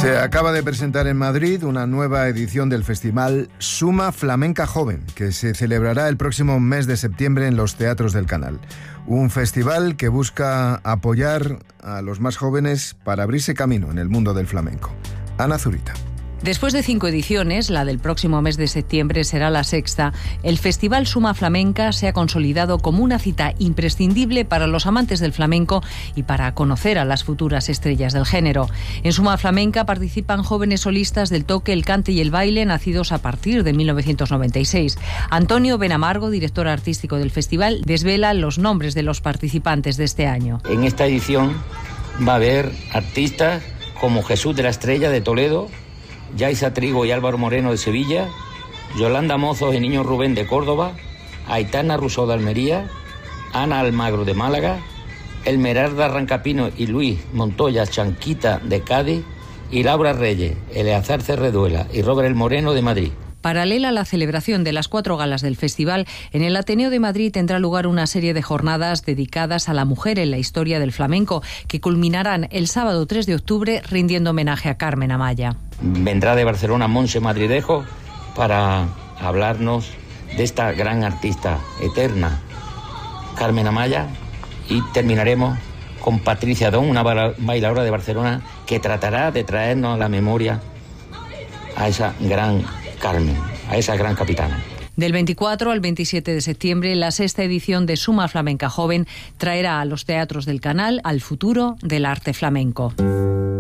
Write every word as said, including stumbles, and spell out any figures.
Se acaba de presentar en Madrid una nueva edición del festival Suma Flamenca Joven, que se celebrará el próximo mes de septiembre en los teatros del Canal. Un festival que busca apoyar a los más jóvenes para abrirse camino en el mundo del flamenco. Ana Zurita. Después de cinco ediciones, la del próximo mes de septiembre será la sexta, el Festival Suma Flamenca se ha consolidado como una cita imprescindible para los amantes del flamenco y para conocer a las futuras estrellas del género. En Suma Flamenca participan jóvenes solistas del toque, el cante y el baile nacidos a partir de mil novecientos noventa y seis. Antonio Benamargo, director artístico del festival, desvela los nombres de los participantes de este año. En esta edición va a haber artistas como Jesús de la Estrella de Toledo, Yaisa Trigo y Álvaro Moreno de Sevilla, Yolanda Mozos y Niño Rubén de Córdoba, Aitana Rousseau de Almería, Ana Almagro de Málaga, Elmerarda Rancapino y Luis Montoya Chanquita de Cádiz y Laura Reyes, Eleazar Cerreduela y Robert El Moreno de Madrid. Paralela a la celebración de las cuatro galas del festival, en el Ateneo de Madrid tendrá lugar una serie de jornadas dedicadas a la mujer en la historia del flamenco, que culminarán el sábado tres de octubre rindiendo homenaje a Carmen Amaya. Vendrá de Barcelona Montse Madridejo para hablarnos de esta gran artista eterna, Carmen Amaya, y terminaremos con Patricia Don, una bailadora de Barcelona, que tratará de traernos a la memoria a esa gran Carmen, a esa gran capitana. Del veinticuatro al veintisiete de septiembre, la sexta edición de Suma Flamenca Joven traerá a los teatros del Canal al futuro del arte flamenco.